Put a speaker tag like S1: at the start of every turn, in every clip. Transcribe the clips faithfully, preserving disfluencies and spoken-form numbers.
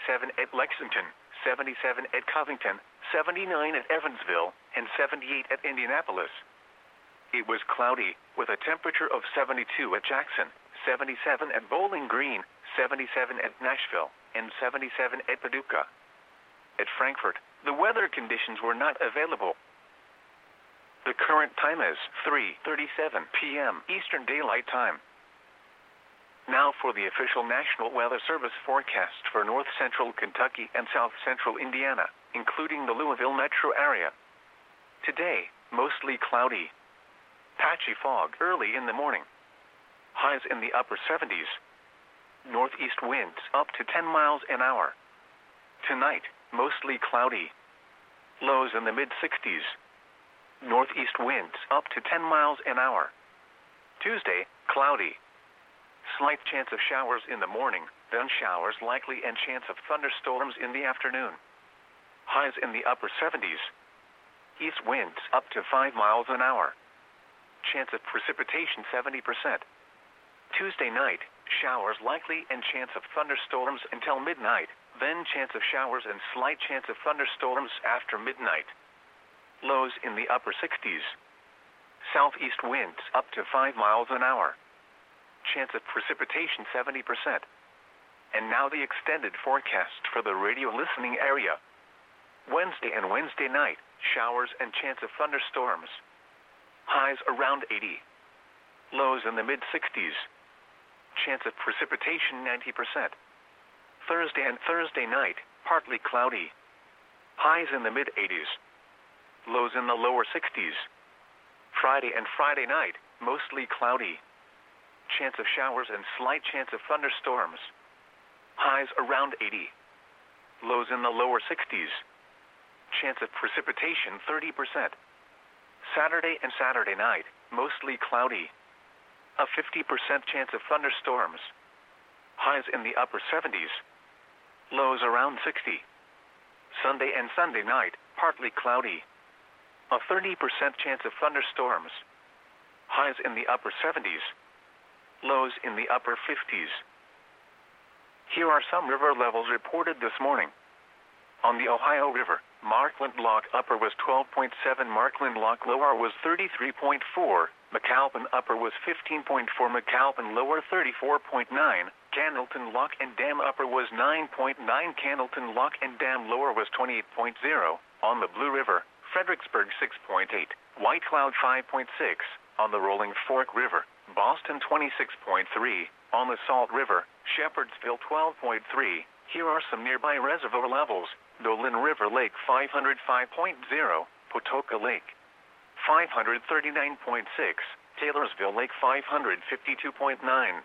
S1: seventy-seven at Lexington, seventy-seven at Covington, seventy-nine at Evansville, and seventy-eight at Indianapolis. It was cloudy, with a temperature of seventy-two at Jackson, seventy-seven at Bowling Green, seventy-seven at Nashville, and seventy-seven at Paducah. At Frankfort, the weather conditions were not available. The current time is three thirty-seven p m Eastern Daylight Time. Now for the official National Weather Service forecast for north central Kentucky and south central Indiana, including the Louisville metro area. Today, mostly cloudy. Patchy fog early in the morning. Highs in the upper seventies. Northeast winds up to ten miles an hour. Tonight, mostly cloudy. Lows in the mid-sixties. Northeast winds up to ten miles an hour. Tuesday, cloudy. Slight chance of showers in the morning, then showers likely and chance of thunderstorms in the afternoon. Highs in the upper seventies. East winds up to five miles an hour. Chance of precipitation seventy percent. Tuesday night, showers likely and chance of thunderstorms until midnight, then chance of showers and slight chance of thunderstorms after midnight. Lows in the upper sixties. Southeast winds up to five miles an hour. Chance of precipitation seventy percent. And now the extended forecast for the radio listening area. Wednesday and Wednesday night, showers and chance of thunderstorms. Highs around eighty. Lows in the mid-sixties. Chance of precipitation ninety percent. Thursday and Thursday night, partly cloudy. Highs in the mid-eighties. Lows in the lower sixties. Friday and Friday night, mostly cloudy. Chance of showers and slight chance of thunderstorms. Highs around eighty. Lows in the lower sixties. Chance of precipitation thirty percent. Saturday and Saturday night, mostly cloudy. A fifty percent chance of thunderstorms. Highs in the upper seventies. Lows around sixty. Sunday and Sunday night, partly cloudy. A thirty percent chance of thunderstorms. Highs in the upper seventies. Lows in the upper fifties. Here are some river levels reported this morning. On the Ohio River, Markland Lock Upper was twelve point seven, Markland Lock Lower was thirty-three point four, McAlpin Upper was fifteen point four, McAlpin Lower thirty-four point nine, Candleton Lock and Dam Upper was nine point nine, Candleton Lock and Dam Lower was twenty-eight point zero, on the Blue River, Fredericksburg six point eight, White Cloud five point six, on the Rolling Fork River, Boston twenty-six point three, on the Salt River, Shepherdsville twelve point three. Here are some nearby reservoir levels. Dolan River Lake five hundred five point zero, Potoka Lake five hundred thirty-nine point six, Taylorsville Lake five hundred fifty-two point nine.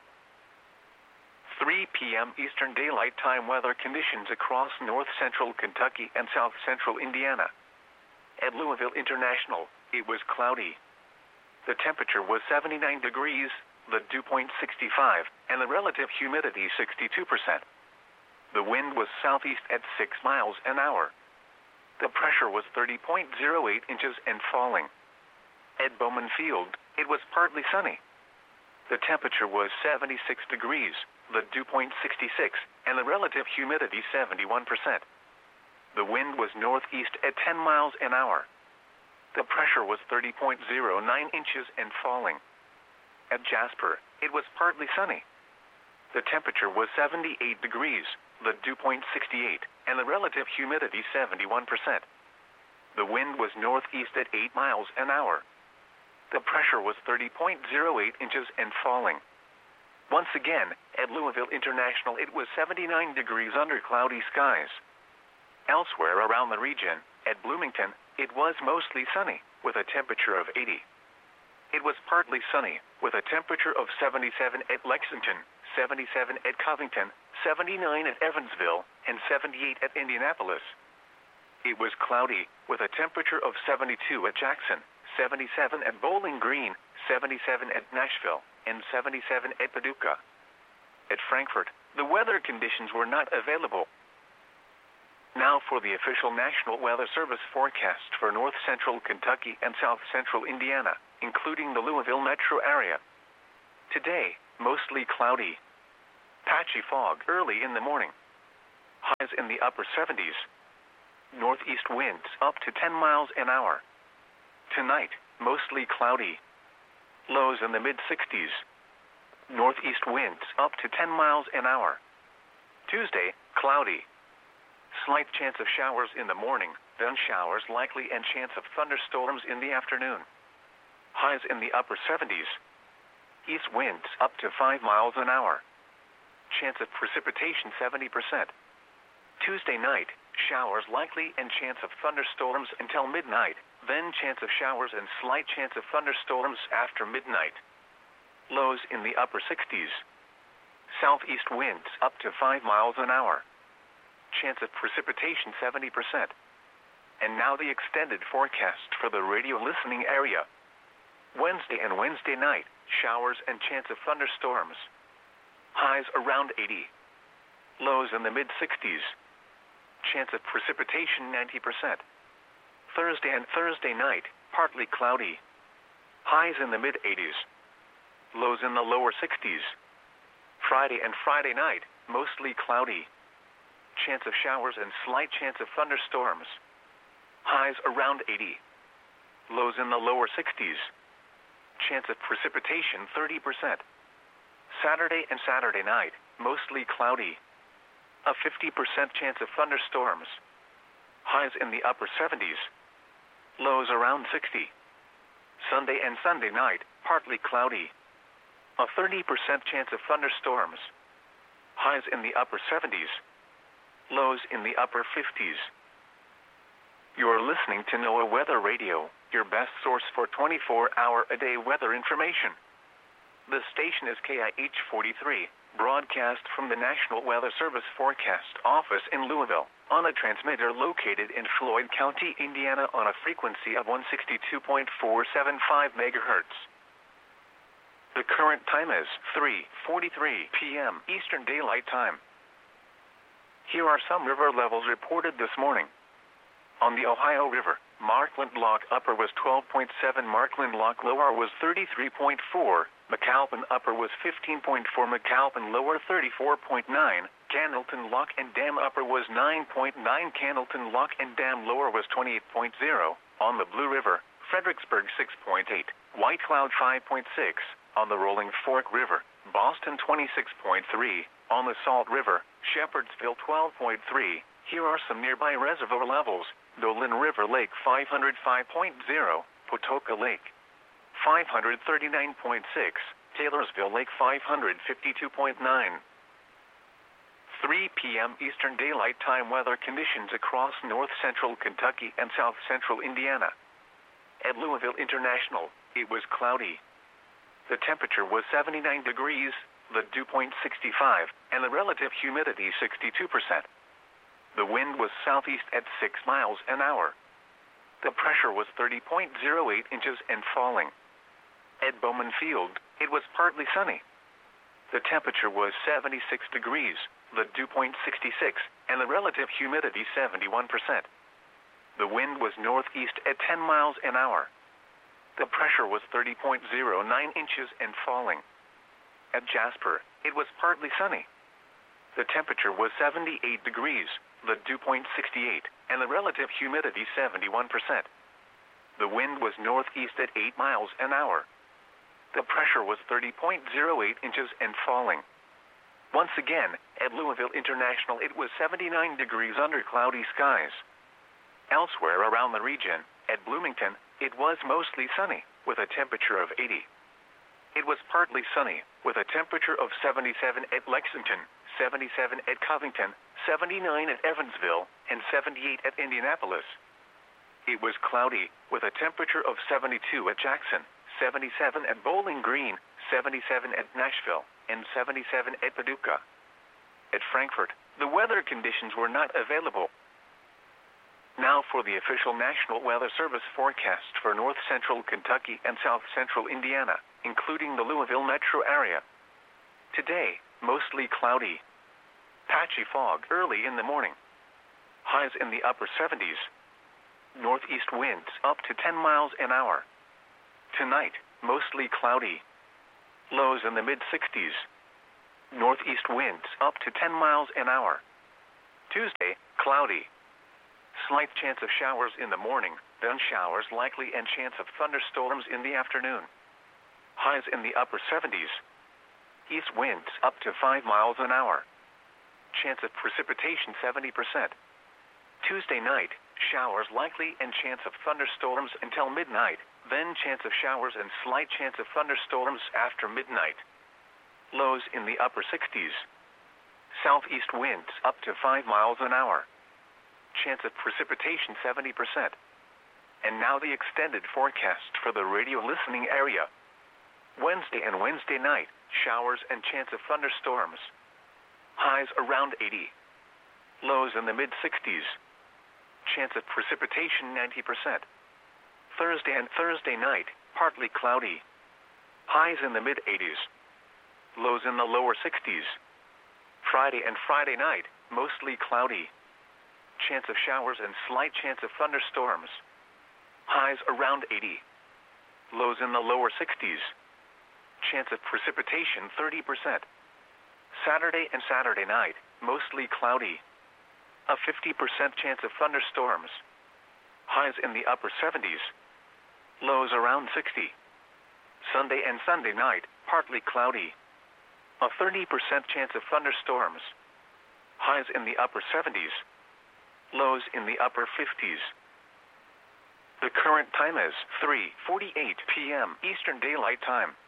S1: three p m Eastern Daylight Time weather conditions across north central Kentucky and south central Indiana. At Louisville International, it was cloudy. The temperature was seventy-nine degrees, the dew point sixty-five, and the relative humidity sixty-two percent. The wind was southeast at six miles an hour. The pressure was thirty point zero eight inches and falling. At Bowman Field, it was partly sunny. The temperature was seventy-six degrees, the dew point sixty-six, and the relative humidity seventy-one percent. The wind was northeast at ten miles an hour. The pressure was thirty point zero nine inches and falling. At Jasper, it was partly sunny. The temperature was seventy-eight degrees, the dew point sixty-eight, and the relative humidity seventy-one percent. The wind was northeast at eight miles an hour. The pressure was thirty point zero eight inches and falling. Once again, at Louisville International it was seventy-nine degrees under cloudy skies. Elsewhere around the region, at Bloomington, it was mostly sunny, with a temperature of eighty. It was partly sunny, with a temperature of seventy-seven at Lexington, seventy-seven at Covington, seventy-nine at Evansville, and seventy-eight at Indianapolis. It was cloudy, with a temperature of seventy-two at Jackson, seventy-seven at Bowling Green, seventy-seven at Nashville, and seventy-seven at Paducah. At Frankfort, the weather conditions were not available. Now for the official National Weather Service forecast for north central Kentucky and south central Indiana, including the Louisville metro area. Today, mostly cloudy. Patchy fog early in the morning. Highs in the upper seventies. Northeast winds up to ten miles an hour. Tonight, mostly cloudy. Lows in the mid-sixties. Northeast winds up to ten miles an hour. Tuesday, cloudy. Slight chance of showers in the morning, then showers likely and chance of thunderstorms in the afternoon. Highs in the upper seventies. East winds up to five miles an hour. Chance of precipitation seventy percent. Tuesday night, showers likely and chance of thunderstorms until midnight, then chance of showers and slight chance of thunderstorms after midnight. Lows in the upper sixties. Southeast winds up to five miles an hour. Chance of precipitation seventy percent. And now the extended forecast for the radio listening area. Wednesday and Wednesday night, showers and chance of thunderstorms. Highs around eighty. Lows in the mid-sixties. Chance of precipitation ninety percent. Thursday and Thursday night, partly cloudy. Highs in the mid-eighties. Lows in the lower sixties. Friday and Friday night, mostly cloudy. Chance of showers and slight chance of thunderstorms. Highs around eighty. Lows in the lower sixties. Chance of precipitation thirty percent. Saturday and Saturday night, mostly cloudy. A fifty percent chance of thunderstorms. Highs in the upper seventies. Lows around sixty. Sunday and Sunday night, partly cloudy. A thirty percent chance of thunderstorms. Highs in the upper seventies. Lows in the upper fifties. You're listening to NOAA Weather Radio, your best source for twenty-four hour a day weather information. The station is K I H forty-three, broadcast from the National Weather Service Forecast Office in Louisville, on a transmitter located in Floyd County, Indiana on a frequency of one sixty-two point four seven five megahertz. The current time is three forty-three p m Eastern Daylight Time. Here are some river levels reported this morning. On the Ohio River, Markland Lock Upper was twelve point seven, Markland Lock Lower was thirty-three point four, McAlpin Upper was fifteen point four, McAlpin Lower thirty-four point nine, Candleton Lock and Dam Upper was nine point nine, Candleton Lock and Dam Lower was twenty-eight point zero. On the Blue River, Fredericksburg six point eight, White Cloud five point six. On the Rolling Fork River, Boston twenty-six point three. On the Salt River, Shepherdsville twelve point three. Here are some nearby reservoir levels. Dolan River Lake five hundred five point zero, Potoka Lake five hundred thirty-nine point six, Taylorsville Lake five hundred fifty-two point nine. three p m Eastern Daylight Time weather conditions across north central Kentucky and south central Indiana. At Louisville International, it was cloudy. The temperature was seventy-nine degrees, the dew point sixty-five, and the relative humidity sixty-two percent. The wind was southeast at six miles an hour. The pressure was thirty point zero eight inches and falling. At Bowman Field, it was partly sunny. The temperature was seventy-six degrees, the dew point sixty-six, and the relative humidity seventy-one percent. The wind was northeast at ten miles an hour. The pressure was thirty point zero nine inches and falling. At Jasper, it was partly sunny. The temperature was seventy-eight degrees, the dew point sixty-eight, and the relative humidity seventy-one percent. The wind was northeast at eight miles an hour. The pressure was thirty point zero eight inches and falling. Once again, at Louisville International it was seventy-nine degrees under cloudy skies. Elsewhere around the region, at Bloomington, it was mostly sunny, with a temperature of eighty. It was partly sunny, with a temperature of seventy-seven at Lexington, seventy-seven at Covington, seventy-nine at Evansville, and seventy-eight at Indianapolis. It was cloudy, with a temperature of seventy-two at Jackson, seventy-seven at Bowling Green, seventy-seven at Nashville, and seventy-seven at Paducah. At Frankfort, the weather conditions were not available. Now for the official National Weather Service forecast for north central Kentucky and south central Indiana, including the Louisville metro area. Today, mostly cloudy. Patchy fog early in the morning. Highs in the upper seventies. Northeast winds up to ten miles an hour. Tonight, mostly cloudy. Lows in the mid-sixties. Northeast winds up to ten miles an hour. Tuesday, cloudy. Slight chance of showers in the morning, then showers likely and chance of thunderstorms in the afternoon. Highs in the upper seventies. East winds up to five miles an hour. Chance of precipitation seventy percent. Tuesday night, showers likely and chance of thunderstorms until midnight, then chance of showers and slight chance of thunderstorms after midnight. Lows in the upper sixties. Southeast winds up to five miles an hour. Chance of precipitation seventy percent. And now the extended forecast for the radio listening area. Wednesday and Wednesday night, showers and chance of thunderstorms. Highs around eighty. Lows in the mid-sixties. Chance of precipitation ninety percent. Thursday and Thursday night, partly cloudy. Highs in the mid-eighties. Lows in the lower sixties. Friday and Friday night, mostly cloudy. Chance of showers and slight chance of thunderstorms. Highs around eighty. Lows in the lower sixties. Chance of precipitation thirty percent. Saturday and Saturday night, mostly cloudy. A fifty percent chance of thunderstorms. Highs in the upper seventies. Lows around sixty. Sunday and Sunday night, partly cloudy. A thirty percent chance of thunderstorms. Highs in the upper seventies. Lows in the upper fifties. The current time is three forty-eight p m Eastern Daylight Time.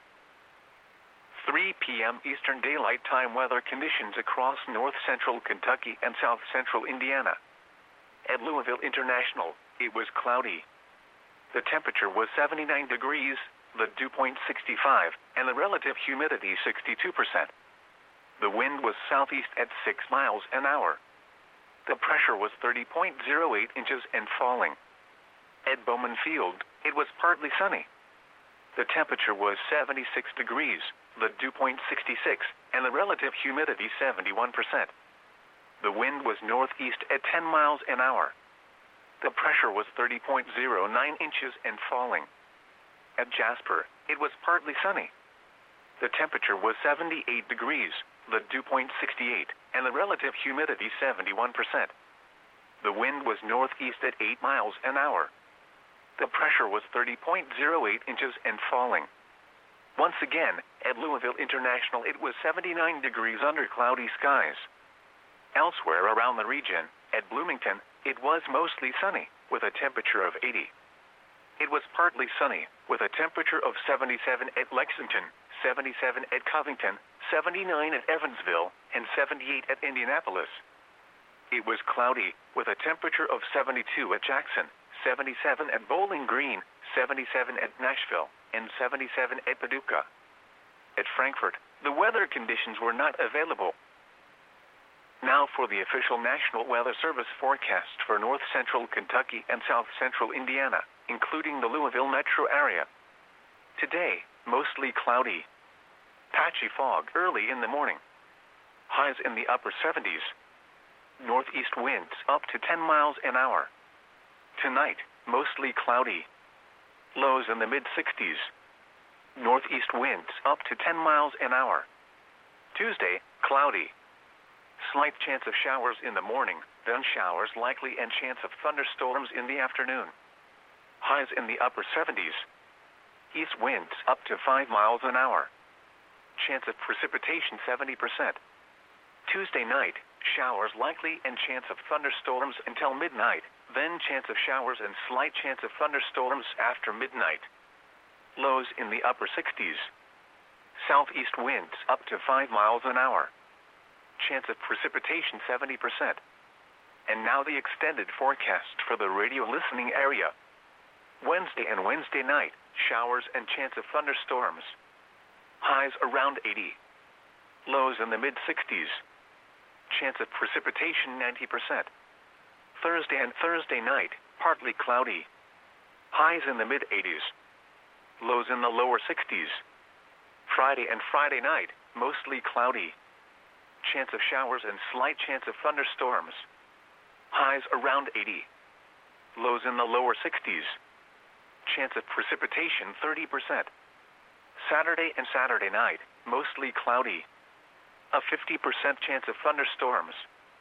S1: three p m Eastern Daylight Time weather conditions across north-central Kentucky and south-central Indiana. At Louisville International, it was cloudy. The temperature was seventy-nine degrees, the dew point sixty-five, and the relative humidity sixty-two percent. The wind was southeast at six miles an hour. The pressure was thirty point zero eight inches and falling. At Bowman Field, it was partly sunny. The temperature was seventy-six degrees, the dew point sixty-six, and the relative humidity seventy-one percent. The wind was northeast at ten miles an hour. The pressure was thirty point zero nine inches and falling. At Jasper, it was partly sunny. The temperature was seventy-eight degrees, the dew point sixty-eight, and the relative humidity seventy-one percent. The wind was northeast at eight miles an hour. The pressure was thirty point zero eight inches and falling. Once again, at Louisville International it was seventy-nine degrees under cloudy skies. Elsewhere around the region, at Bloomington, it was mostly sunny, with a temperature of eighty. It was partly sunny, with a temperature of seventy-seven at Lexington, seventy-seven at Covington, seventy-nine at Evansville, and seventy-eight at Indianapolis. It was cloudy, with a temperature of seventy-two at Jackson, seventy-seven at Bowling Green, seventy-seven at Nashville, and seventy-seven at Paducah. At Frankfort, the weather conditions were not available. Now for the official National Weather Service forecast for north-central Kentucky and south-central Indiana, including the Louisville metro area. Today, mostly cloudy. Patchy fog early in the morning. Highs in the upper seventies. Northeast winds up to ten miles an hour. Tonight, mostly cloudy. Lows in the mid-sixties. Northeast winds up to ten miles an hour. Tuesday, cloudy. Slight chance of showers in the morning, then showers likely and chance of thunderstorms in the afternoon. Highs in the upper seventies. East winds up to five miles an hour. Chance of precipitation seventy percent. Tuesday night, showers likely and chance of thunderstorms until midnight, then chance of showers and slight chance of thunderstorms after midnight. Lows in the upper sixties. Southeast winds up to five miles an hour. Chance of precipitation seventy percent. And now the extended forecast for the radio listening area. Wednesday and Wednesday night, showers and chance of thunderstorms. Highs around eighty. Lows in the mid-sixties. Chance of precipitation ninety percent. Thursday and Thursday night, partly cloudy. Highs in the mid-eighties. Lows in the lower sixties. Friday and Friday night, mostly cloudy. Chance of showers and slight chance of thunderstorms. Highs around eighty. Lows in the lower sixties. Chance of precipitation thirty percent. Saturday and Saturday night, mostly cloudy. A fifty percent chance of thunderstorms.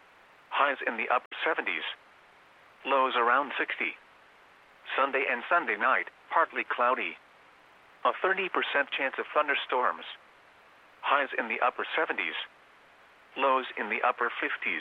S1: Highs in the upper seventies. Lows around sixty. Sunday and Sunday night, partly cloudy. A thirty percent chance of thunderstorms. Highs in the upper seventies. Lows in the upper fifties.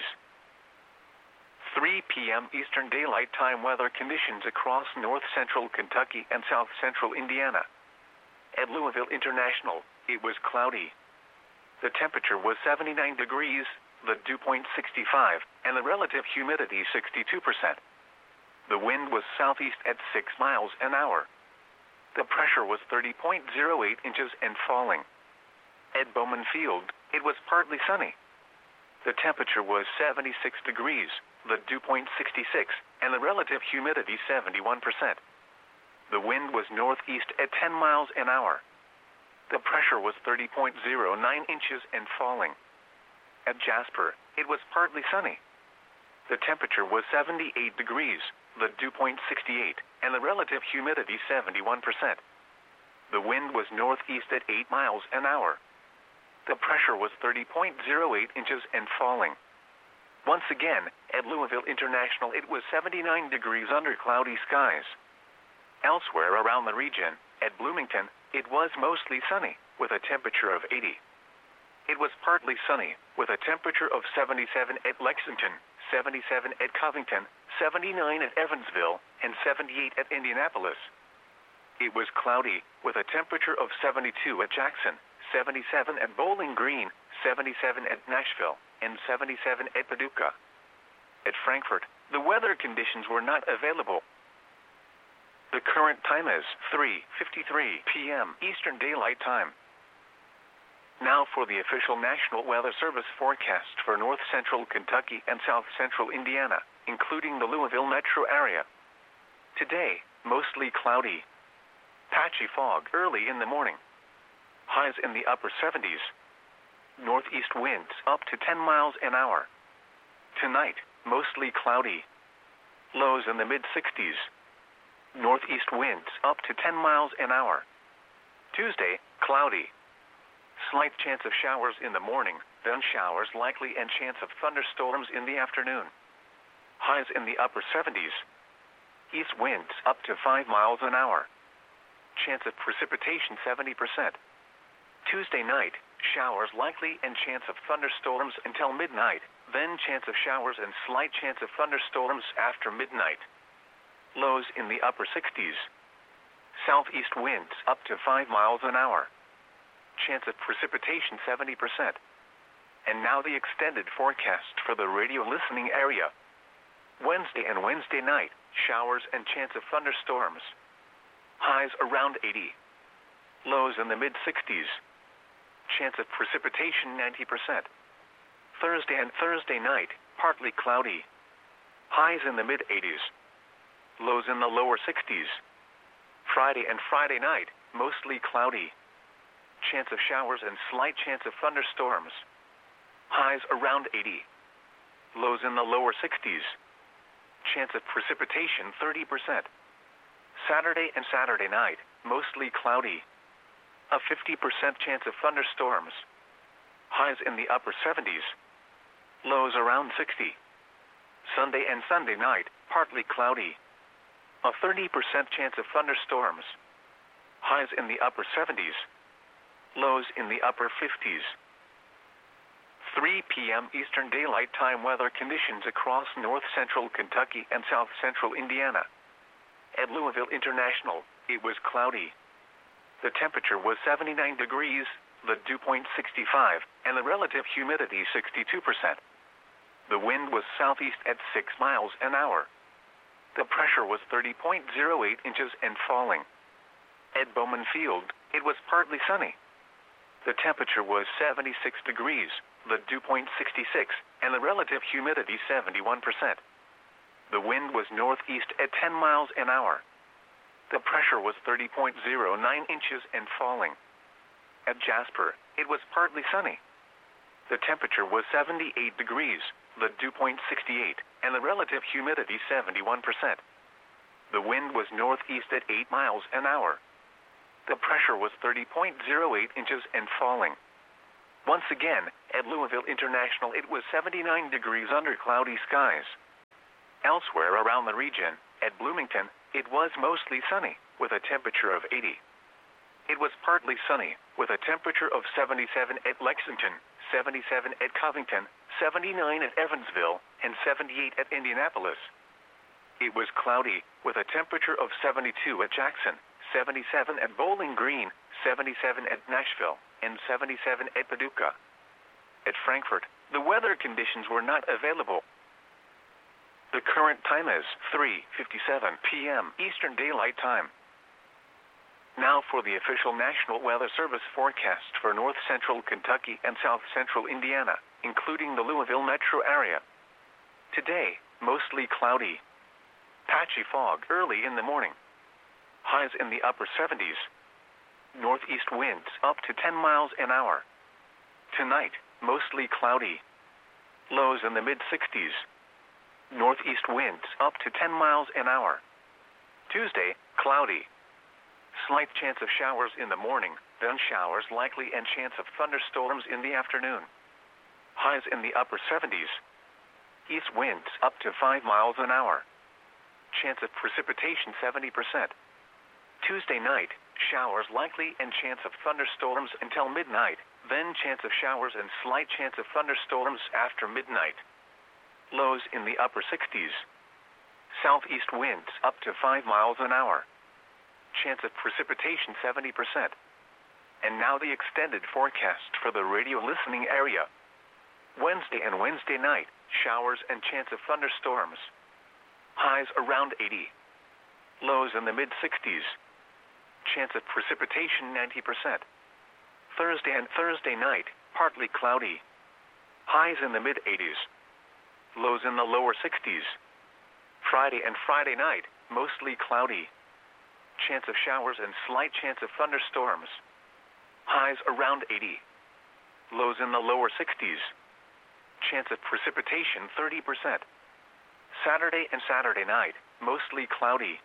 S1: three p m Eastern Daylight Time weather conditions across north central Kentucky and south central Indiana. At Louisville International, it was cloudy. The temperature was seventy-nine degrees, the dew point sixty-five, and the relative humidity sixty-two percent. The wind was southeast at six miles an hour. The pressure was thirty point zero eight inches and falling. At Bowman Field, it was partly sunny. The temperature was seventy-six degrees, the dew point sixty-six, and the relative humidity seventy-one percent. The wind was northeast at ten miles an hour. The pressure was thirty point zero nine inches and falling. At Jasper, it was partly sunny. The temperature was seventy-eight degrees, the dew point sixty-eight, and the relative humidity seventy-one percent. The wind was northeast at eight miles an hour. The pressure was thirty point zero eight inches and falling. Once again, at Louisville International, it was seventy-nine degrees under cloudy skies. Elsewhere around the region, at Bloomington, it was mostly sunny, with a temperature of eighty. It was partly sunny, with a temperature of seventy-seven at Lexington, seventy-seven at Covington, seventy-nine at Evansville, and seventy-eight at Indianapolis. It was cloudy, with a temperature of seventy-two at Jackson, seventy-seven at Bowling Green, seventy-seven at Nashville, and seventy-seven at Paducah. At Frankfort, the weather conditions were not available. The current time is three fifty-three p m Eastern Daylight Time. Now for the official National Weather Service forecast for north central Kentucky and south central Indiana, including the Louisville metro area. Today, mostly cloudy. Patchy fog early in the morning. Highs in the upper seventies. Northeast winds up to ten miles an hour. Tonight, mostly cloudy. Lows in the mid sixties. Northeast winds up to ten miles an hour. Tuesday, cloudy. Slight chance of showers in the morning, then showers likely and chance of thunderstorms in the afternoon. Highs in the upper seventies. East winds up to five miles an hour. Chance of precipitation seventy percent. Tuesday night, showers likely and chance of thunderstorms until midnight, then chance of showers and slight chance of thunderstorms after midnight. Lows in the upper sixties. Southeast winds up to five miles an hour. Chance of precipitation seventy percent. And now the extended forecast for the radio listening area. Wednesday and Wednesday night, showers and chance of thunderstorms. Highs around eighty. Lows in the mid sixties. Chance of precipitation ninety percent. Thursday and Thursday night, partly cloudy. Highs in the mid eighties. Lows in the lower sixties. Friday and Friday night, mostly cloudy. Chance of showers and slight chance of thunderstorms. Highs around eighty. Lows in the lower sixties. Chance of precipitation thirty percent. Saturday and Saturday night, mostly cloudy. A fifty percent chance of thunderstorms. Highs in the upper seventies. Lows around sixty. Sunday and Sunday night, partly cloudy. A thirty percent chance of thunderstorms. Highs in the upper seventies. Lows in the upper fifties. three p m Eastern Daylight Time weather conditions across north central Kentucky and south central Indiana. At Louisville International, it was cloudy. The temperature was seventy-nine degrees, the dew point sixty-five, and the relative humidity sixty-two percent. The wind was southeast at six miles an hour. The pressure was thirty point zero eight inches and falling. At Bowman Field, it was partly sunny. The temperature was seventy-six degrees, the dew point sixty-six, and the relative humidity seventy-one percent. The wind was northeast at ten miles an hour. The pressure was thirty point zero nine inches and falling. At Jasper, it was partly sunny. The temperature was seventy-eight degrees, the dew point sixty-eight, and the relative humidity seventy-one percent. The wind was northeast at eight miles an hour. The pressure was thirty point zero eight inches and falling. Once again, at Louisville International it was seventy-nine degrees under cloudy skies. Elsewhere around the region, at Bloomington, it was mostly sunny, with a temperature of eighty. It was partly sunny, with a temperature of seventy-seven at Lexington, seventy-seven at Covington, seventy-nine at Evansville, and seventy-eight at Indianapolis. It was cloudy, with a temperature of seventy-two at Jackson, seventy-seven at Bowling Green, seventy-seven at Nashville, and seventy-seven at Paducah. At Frankfort, the weather conditions were not available. The current time is three fifty-seven p m Eastern Daylight Time. Now for the official National Weather Service forecast for north central Kentucky and south central Indiana, including the Louisville metro area. Today, mostly cloudy. Patchy fog early in the morning. Highs in the upper seventies. Northeast winds up to ten miles an hour. Tonight, mostly cloudy. Lows in the mid sixties. Northeast winds up to ten miles an hour. Tuesday, cloudy. Slight chance of showers in the morning, then showers likely and chance of thunderstorms in the afternoon. Highs in the upper seventies. East winds up to five miles an hour. Chance of precipitation seventy percent. Tuesday night, showers likely and chance of thunderstorms until midnight, then chance of showers and slight chance of thunderstorms after midnight. Lows in the upper sixties. Southeast winds up to five miles an hour. Chance of precipitation seventy percent. And now the extended forecast for the radio listening area. Wednesday and Wednesday night, showers and chance of thunderstorms. Highs around eighty. Lows in the mid sixties. Chance of precipitation ninety percent. Thursday and Thursday night, partly cloudy. Highs in the mid eighties. Lows in the lower sixties. Friday and Friday night, mostly cloudy. Chance of showers and slight chance of thunderstorms. Highs around eighty. Lows in the lower sixties. Chance of precipitation thirty percent. Saturday and Saturday night, mostly cloudy.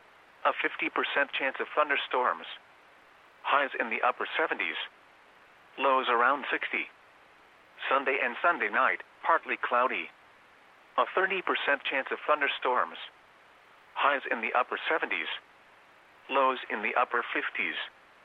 S1: A fifty percent chance of thunderstorms. Highs in the upper seventies. Lows around sixty. Sunday and Sunday night, partly cloudy. A thirty percent chance of thunderstorms. Highs in the upper seventies. Lows in the upper fifties.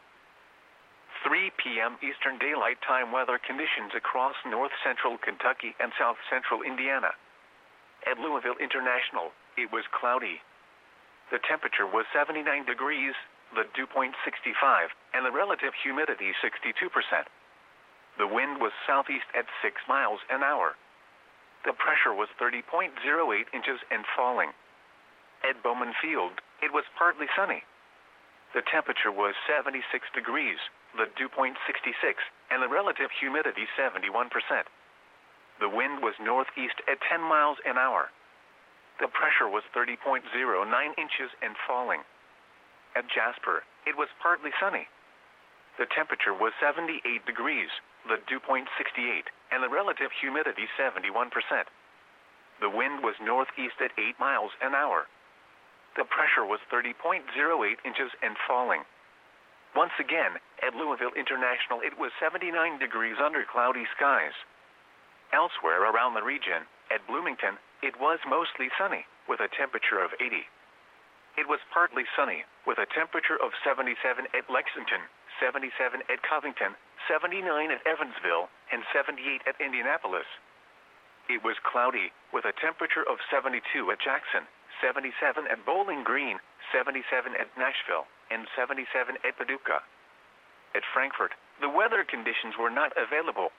S1: three p m Eastern Daylight Time weather conditions across north central Kentucky and south central Indiana. At Louisville International, it was cloudy. The temperature was seventy-nine degrees, the dew point sixty-five, and the relative humidity sixty-two percent. The wind was southeast at six miles an hour. The pressure was thirty point zero eight inches and falling. At Bowman Field, it was partly sunny. The temperature was seventy-six degrees, the dew point sixty-six, and the relative humidity seventy-one percent. The wind was northeast at ten miles an hour. The pressure was thirty point zero nine inches and falling. At Jasper, it was partly sunny. The temperature was seventy-eight degrees, the dew point sixty-eight, and the relative humidity seventy-one percent. The wind was northeast at eight miles an hour. The pressure was thirty point zero eight inches and falling. Once again, at Louisville International it was seventy-nine degrees under cloudy skies. Elsewhere around the region, at Bloomington, it was mostly sunny, with a temperature of eighty. It was partly sunny, with a temperature of seventy-seven at Lexington, seventy-seven at Covington, seventy-nine at Evansville, and seventy-eight at Indianapolis. It was cloudy, with a temperature of seventy-two at Jackson, seventy-seven at Bowling Green, seventy-seven at Nashville, and seventy-seven at Paducah. At Frankfort, the weather conditions were not available.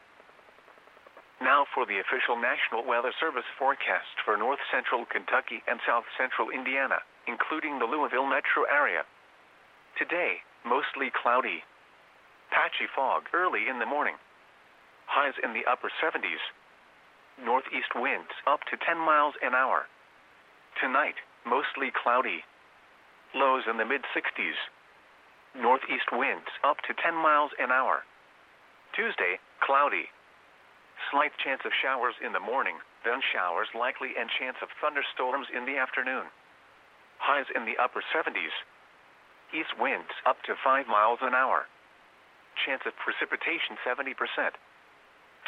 S1: Now for the official National Weather Service forecast for north central Kentucky and south central Indiana, including the Louisville metro area. Today, mostly cloudy. Patchy fog early in the morning. Highs in the upper seventies. Northeast winds up to ten miles an hour. Tonight, mostly cloudy. Lows in the mid sixties. Northeast winds up to ten miles an hour. Tuesday, cloudy. Slight chance of showers in the morning, then showers likely and chance of thunderstorms in the afternoon. Highs in the upper seventies. East winds up to five miles an hour. Chance of precipitation seventy percent.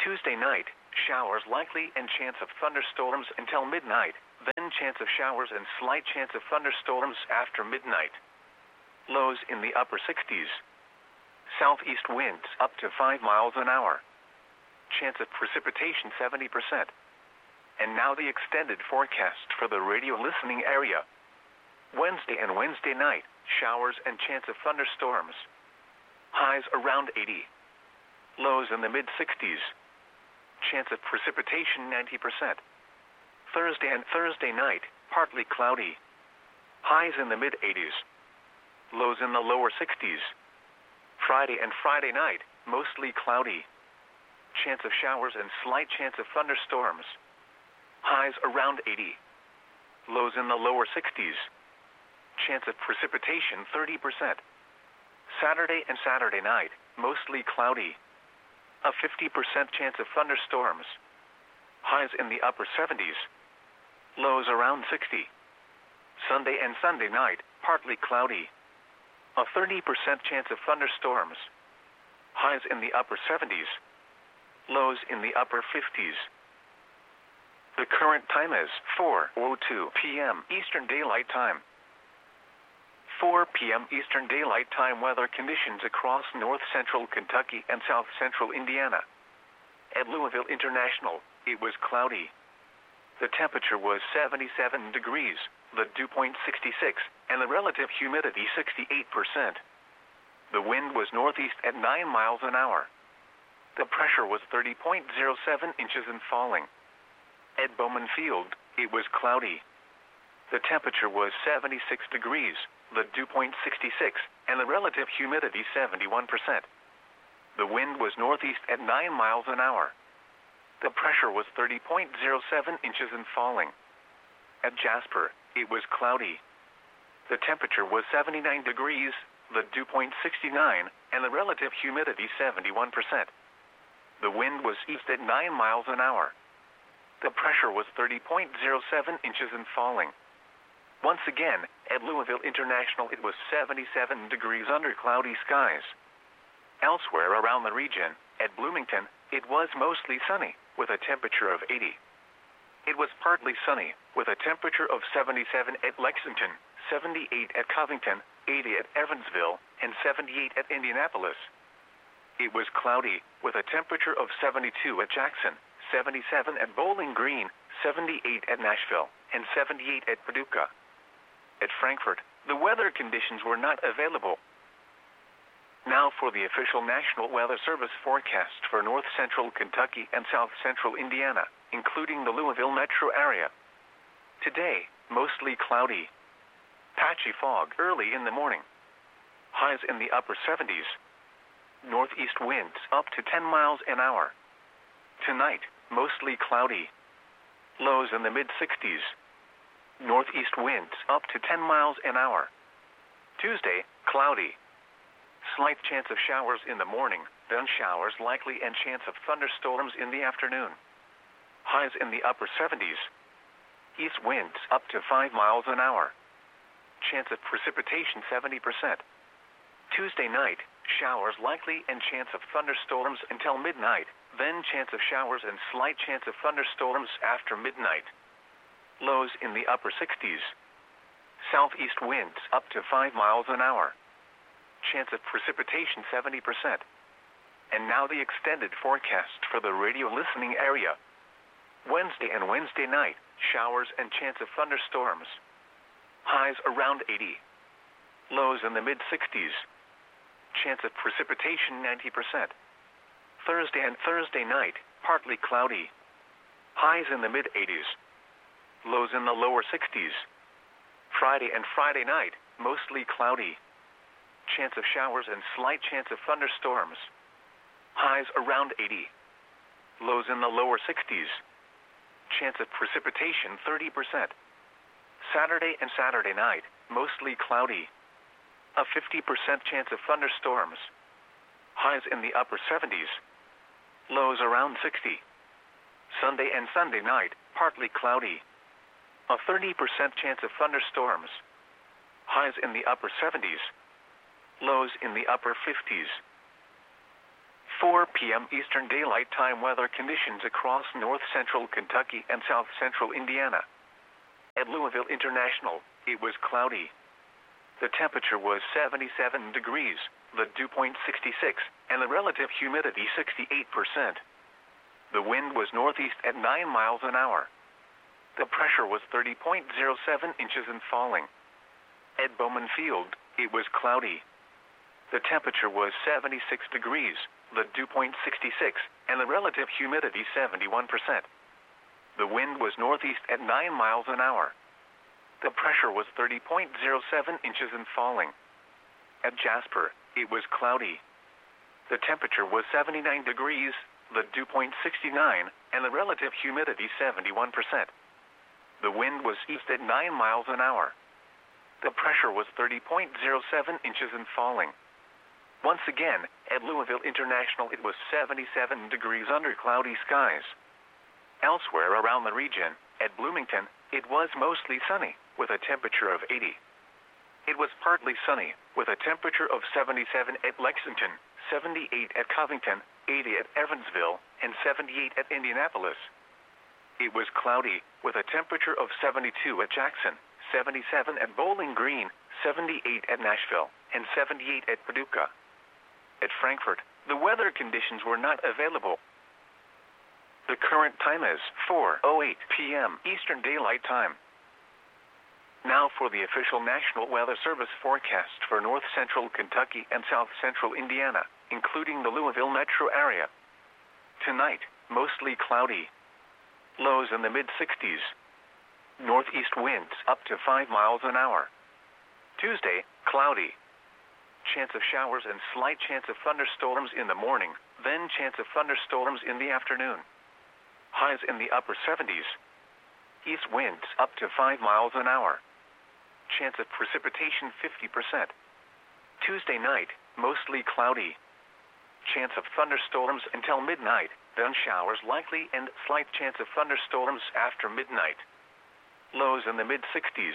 S1: Tuesday night, showers likely and chance of thunderstorms until midnight, then chance of showers and slight chance of thunderstorms after midnight. Lows in the upper sixties. Southeast winds up to five miles an hour. Chance of precipitation seventy percent. And now the extended forecast for the radio listening area. Wednesday and Wednesday night, showers and chance of thunderstorms. Highs around eighty. Lows in the mid sixties. Chance of precipitation ninety percent. Thursday and Thursday night, partly cloudy. Highs in the mid eighties. Lows in the lower sixties. Friday and Friday night, mostly cloudy. Chance of showers and slight chance of thunderstorms. Highs around eighty. Lows in the lower sixties. Chance of precipitation thirty percent. Saturday and Saturday night, mostly cloudy. A fifty percent chance of thunderstorms. Highs in the upper seventies. Lows around sixty. Sunday and Sunday night, partly cloudy. A thirty percent chance of thunderstorms. Highs in the upper seventies. Lows in the upper fifties. The current time is four oh two p m Eastern Daylight Time. four p m Eastern Daylight Time weather conditions across north-central Kentucky and south-central Indiana. At Louisville International, it was cloudy. The temperature was seventy-seven degrees, the dew point sixty-six, and the relative humidity sixty-eight percent. The wind was northeast at nine miles an hour. The pressure was thirty point zero seven inches and falling. At Bowman Field, it was cloudy. The temperature was seventy-six degrees, the dew point sixty-six, and the relative humidity seventy-one percent. The wind was northeast at nine miles an hour. The pressure was thirty point zero seven inches and falling. At Jasper, it was cloudy. The temperature was seventy-nine degrees, the dew point sixty-nine, and the relative humidity seventy-one percent. The wind was east at nine miles an hour. The pressure was thirty point zero seven inches and falling. Once again, at Louisville International it was seventy-seven degrees under cloudy skies. Elsewhere around the region, at Bloomington, it was mostly sunny, with a temperature of eighty. It was partly sunny, with a temperature of seventy-seven at Lexington, seventy-eight at Covington, eighty at Evansville, and seventy-eight at Indianapolis. It was cloudy, with a temperature of seventy-two at Jackson, seventy-seven at Bowling Green, seventy-eight at Nashville, and seventy-eight at Paducah. At Frankfort, the weather conditions were not available. Now for the official National Weather Service forecast for north-central Kentucky and south-central Indiana, including the Louisville metro area. Today, mostly cloudy. Patchy fog early in the morning. Highs in the upper seventies. Northeast winds up to ten miles an hour. Tonight, mostly cloudy. Lows in the mid sixties. Northeast winds up to ten miles an hour. Tuesday, cloudy. Slight chance of showers in the morning, then showers likely and chance of thunderstorms in the afternoon. Highs in the upper seventies. East winds up to five miles an hour. Chance of precipitation seventy percent. Tuesday night, showers likely and chance of thunderstorms until midnight, then chance of showers and slight chance of thunderstorms after midnight. Lows in the upper sixties. Southeast winds up to five miles an hour. Chance of precipitation seventy percent. And now the extended forecast for the radio listening area. Wednesday and Wednesday night, showers and chance of thunderstorms. Highs around eighty. Lows in the mid sixties. Chance of precipitation ninety percent. Thursday and Thursday night, partly cloudy. Highs in the mid eighties. Lows in the lower sixties. Friday and Friday night, mostly cloudy. Chance of showers and slight chance of thunderstorms. Highs around eighty. Lows in the lower sixties. Chance of precipitation thirty percent. Saturday and Saturday night, mostly cloudy. A fifty percent chance of thunderstorms. Highs in the upper seventies. Lows around sixty. Sunday and Sunday night, partly cloudy. A thirty percent chance of thunderstorms. Highs in the upper seventies. Lows in the upper fifties. four p m Eastern Daylight Time weather conditions across north-central Kentucky and south-central Indiana. At Louisville International, it was cloudy. The temperature was seventy-seven degrees, the dew point sixty-six, and the relative humidity sixty-eight percent. The wind was northeast at nine miles an hour. The pressure was thirty point zero seven inches and falling. At Bowman Field, it was cloudy. The temperature was seventy-six degrees, the dew point sixty-six, and the relative humidity seventy-one percent. The wind was northeast at nine miles an hour. The pressure was thirty point zero seven inches and falling. At Jasper, it was cloudy. The temperature was seventy-nine degrees, the dew point sixty-nine, and the relative humidity seventy-one percent. The wind was east at nine miles an hour. The pressure was thirty point zero seven inches and falling. Once again, at Louisville International it was seventy-seven degrees under cloudy skies. Elsewhere around the region, at Bloomington, it was mostly sunny, with a temperature of eighty. It was partly sunny, with a temperature of seventy-seven at Lexington, seventy-eight at Covington, eighty at Evansville, and seventy-eight at Indianapolis. It was cloudy, with a temperature of seventy-two at Jackson, seventy-seven at Bowling Green, seventy-eight at Nashville, and seventy-eight at Paducah. At Frankfort, the weather conditions were not available. The current time is four oh eight p m Eastern Daylight Time. Now for the official National Weather Service forecast for north-central Kentucky and south-central Indiana, including the Louisville metro area. Tonight, mostly cloudy. Lows in the mid sixties. Northeast winds up to five miles an hour. Tuesday, cloudy. Chance of showers and slight chance of thunderstorms in the morning, then chance of thunderstorms in the afternoon. Highs in the upper seventies. East winds up to five miles an hour. Chance of precipitation fifty percent. Tuesday night, mostly cloudy. Chance of thunderstorms until midnight, then showers likely and slight chance of thunderstorms after midnight. Lows in the mid sixties.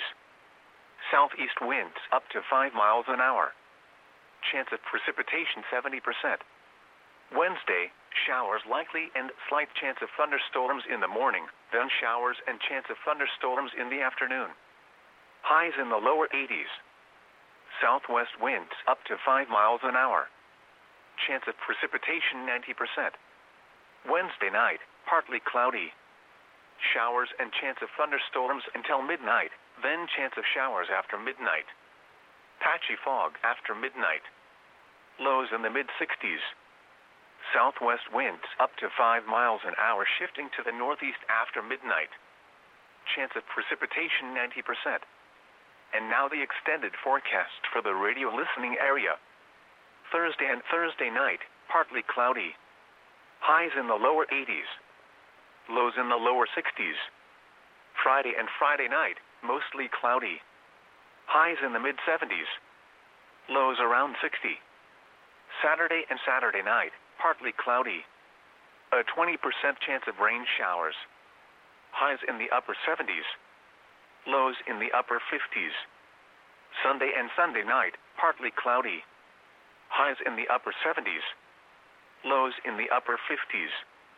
S1: Southeast winds up to five miles an hour. Chance of precipitation seventy percent. Wednesday, showers likely and slight chance of thunderstorms in the morning, then showers and chance of thunderstorms in the afternoon. Highs in the lower eighties. Southwest winds up to five miles an hour. Chance of precipitation ninety percent. Wednesday night, partly cloudy. Showers and chance of thunderstorms until midnight, then chance of showers after midnight. Patchy fog after midnight. Lows in the mid sixties. Southwest winds up to five miles an hour shifting to the northeast after midnight. Chance of precipitation ninety percent. And now the extended forecast for the radio listening area. Thursday and Thursday night, partly cloudy. Highs in the lower eighties. Lows in the lower sixties. Friday and Friday night, mostly cloudy. Highs in the mid seventies. Lows around sixty. Saturday and Saturday night, partly cloudy. A twenty percent chance of rain showers. Highs in the upper seventies. Lows in the upper fifties. Sunday and Sunday night, partly cloudy. Highs in the upper seventies. Lows in the upper fifties.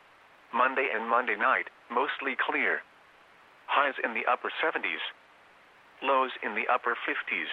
S1: Monday and Monday night, mostly clear. Highs in the upper seventies. Lows in the upper fifties.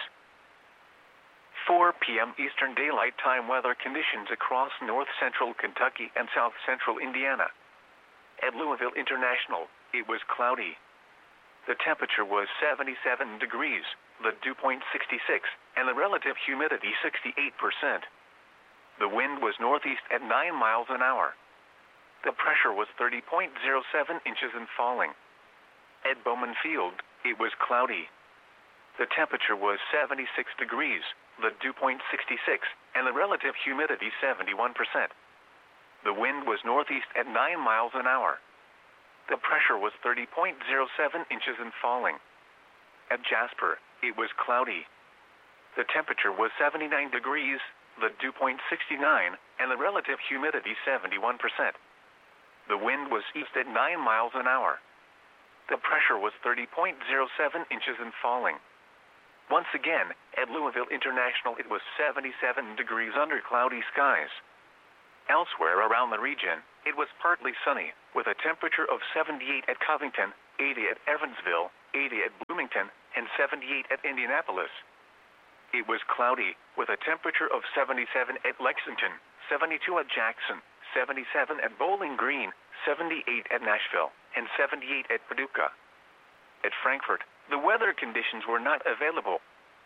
S1: four p m Eastern Daylight Time weather conditions across north-central Kentucky and south-central Indiana. At Louisville International, it was cloudy. The temperature was seventy-seven degrees, the dew point sixty-six, and the relative humidity sixty-eight percent. The wind was northeast at nine miles an hour. The pressure was thirty point zero seven inches and falling. At Bowman Field, it was cloudy. The temperature was seventy-six degrees, the dew point sixty-six, and the relative humidity seventy-one percent. The wind was northeast at nine miles an hour. The pressure was thirty point zero seven inches and falling. At Jasper, it was cloudy. The temperature was seventy-nine degrees, the dew point sixty-nine, and the relative humidity seventy-one percent. The wind was east at nine miles an hour. The pressure was thirty point zero seven inches and falling. Once again, at Louisville International it was seventy-seven degrees under cloudy skies. Elsewhere around the region, it was partly sunny, with a temperature of seventy-eight at Covington, eighty at Evansville, eighty at Bloomington, and seventy-eight at Indianapolis. It was cloudy, with a temperature of seventy-seven at Lexington, seventy-two at Jackson, seventy-seven at Bowling Green, seventy-eight at Nashville, and seventy-eight at Paducah. At Frankfort, the weather conditions were not available.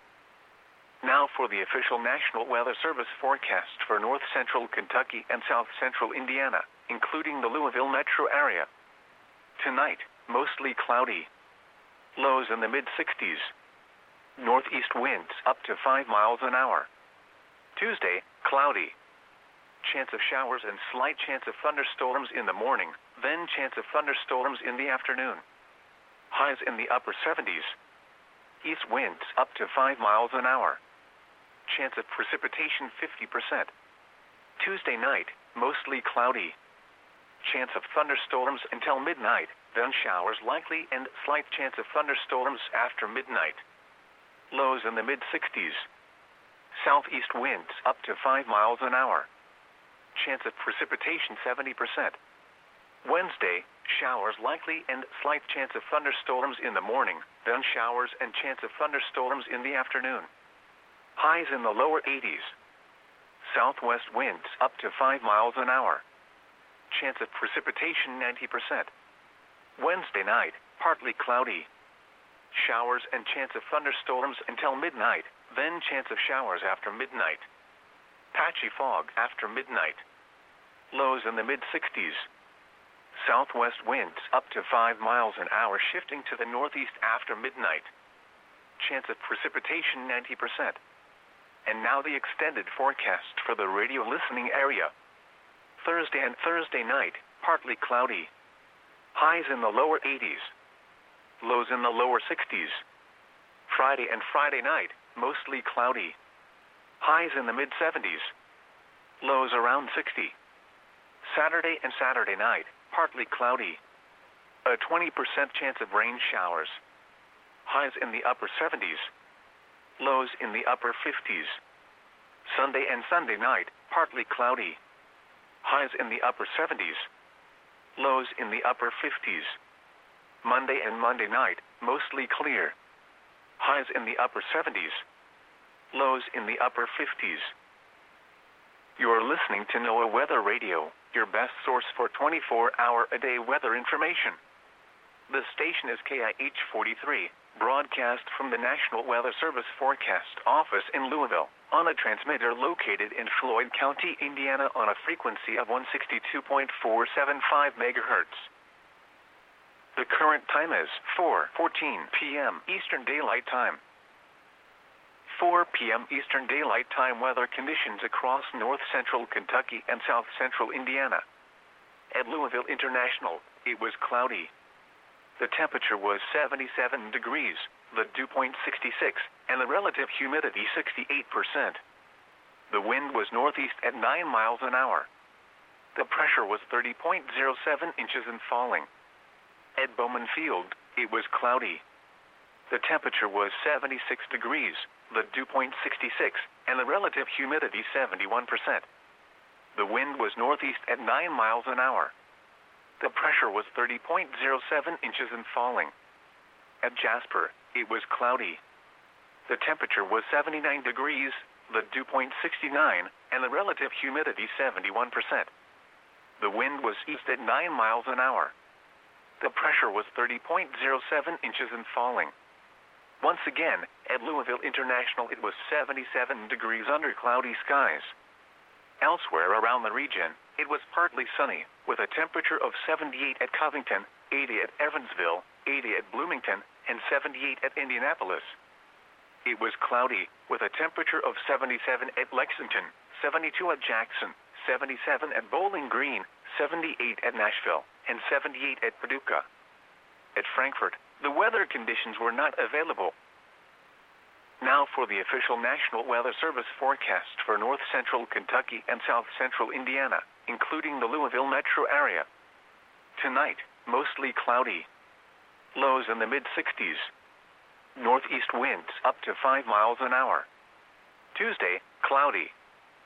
S1: Now for the official National Weather Service forecast for north central Kentucky and south central Indiana, including the Louisville metro area. Tonight, mostly cloudy. Lows in the mid sixties. Northeast winds up to five miles an hour. Tuesday, cloudy. Chance of showers and slight chance of thunderstorms in the morning, then chance of thunderstorms in the afternoon. Highs in the upper seventies. East winds up to five miles an hour. Chance of precipitation fifty percent. Tuesday night, mostly cloudy. Chance of thunderstorms until midnight, then showers likely and slight chance of thunderstorms after midnight. Lows in the mid sixties. Southeast winds up to five miles an hour. Chance of precipitation seventy percent. Wednesday, showers likely and slight chance of thunderstorms in the morning, then showers and chance of thunderstorms in the afternoon. Highs in the lower eighties. Southwest winds up to five miles an hour. Chance of precipitation ninety percent. Wednesday night, partly cloudy. Showers and chance of thunderstorms until midnight, then chance of showers after midnight. Patchy fog after midnight. Lows in the mid sixties. Southwest winds up to five miles an hour shifting to the northeast after midnight. Chance of precipitation ninety percent. And now the extended forecast for the radio listening area. Thursday and Thursday night, partly cloudy. Highs in the lower eighties. Lows in the lower sixties. Friday and Friday night, mostly cloudy. Highs in the mid seventies. Lows around sixty. Saturday and Saturday night, partly cloudy. A twenty percent chance of rain showers. Highs in the upper seventies. Lows in the upper fifties. Sunday and Sunday night, partly cloudy. Highs in the upper seventies. Lows in the upper fifties. Monday and Monday night, mostly clear. Highs in the upper seventies. Lows in the upper fifties. You're listening to NOAA Weather Radio, your best source for twenty-four hour a day weather information. The station is K I H forty-three, broadcast from the National Weather Service Forecast Office in Louisville, on a transmitter located in Floyd County, Indiana on a frequency of one sixty-two point four seven five megahertz. The current time is four fourteen p m Eastern Daylight Time. four p m Eastern Daylight Time weather conditions across north central Kentucky and south central Indiana. At Louisville International, it was cloudy. The temperature was seventy-seven degrees, the dew point sixty-six, and the relative humidity sixty-eight percent. The wind was northeast at nine miles an hour. The pressure was thirty point zero seven inches and falling. At Bowman Field, it was cloudy. The temperature was seventy-six degrees, the dew point sixty-six, and the relative humidity seventy-one percent. The wind was northeast at nine miles an hour. The pressure was thirty point zero seven inches and falling. At Jasper, it was cloudy. The temperature was seventy-nine degrees, the dew point sixty-nine, and the relative humidity seventy-one percent. The wind was east at nine miles an hour. The pressure was thirty point zero seven inches and falling. Once again, at Louisville International it was seventy-seven degrees under cloudy skies. Elsewhere around the region, it was partly sunny, with a temperature of seventy-eight at Covington, eighty at Evansville, eighty at Bloomington, and seventy-eight at Indianapolis. It was cloudy, with a temperature of seventy-seven at Lexington, seventy-two at Jackson, seventy-seven at Bowling Green, seventy-eight at Nashville, and seventy-eight at Paducah. At Frankfort, the weather conditions were not available. Now for the official National Weather Service forecast for north central Kentucky and south central Indiana, including the Louisville metro area. Tonight, mostly cloudy. Lows in the mid sixties. Northeast winds up to five miles an hour. Tuesday, cloudy.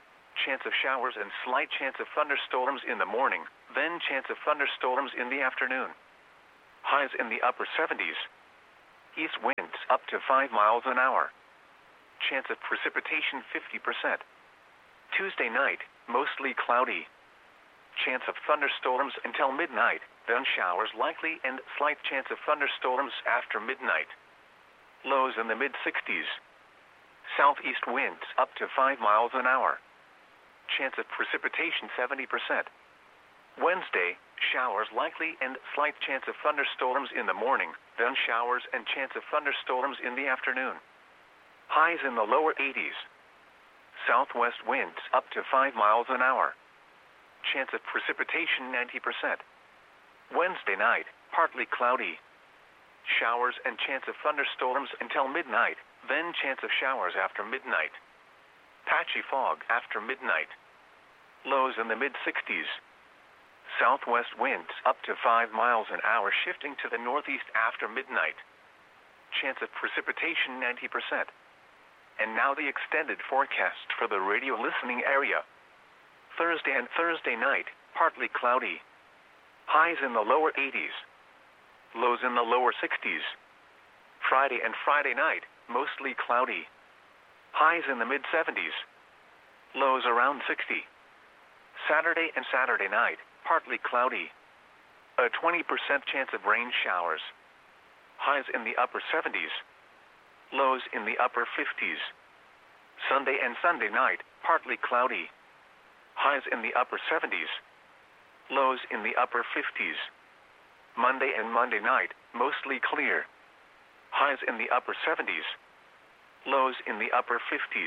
S1: chance of showers and slight chance of thunderstorms in the morning, then chance of thunderstorms in the afternoon. Highs in the upper seventies. East winds up to five miles an hour. Chance of precipitation fifty percent. Tuesday night, mostly cloudy. Chance of thunderstorms until midnight, then showers likely and slight chance of thunderstorms after midnight. Lows in the mid sixties. Southeast winds up to five miles an hour. Chance of precipitation seventy percent. Wednesday, showers likely and slight chance of thunderstorms in the morning, then showers and chance of thunderstorms in the afternoon. Highs in the lower eighties. Southwest winds up to five miles an hour. Chance of precipitation ninety percent. Wednesday night, partly cloudy. Showers and chance of thunderstorms until midnight, then chance of showers after midnight. Patchy fog after midnight. Lows in the mid sixties. Southwest winds up to five miles an hour shifting to the northeast after midnight. Chance of precipitation ninety percent. And now the extended forecast for the radio listening area. Thursday and Thursday night, partly cloudy. Highs in the lower eighties. Lows in the lower sixties. Friday and Friday night, mostly cloudy. Highs in the mid seventies. Lows around sixty. Saturday and Saturday night, partly cloudy. A twenty percent chance of rain showers. Highs in the upper seventies. Lows in the upper fifties. Sunday and Sunday night, partly cloudy. Highs in the upper seventies. Lows in the upper fifties. Monday and Monday night, mostly clear. Highs in the upper seventies. Lows in the upper fifties.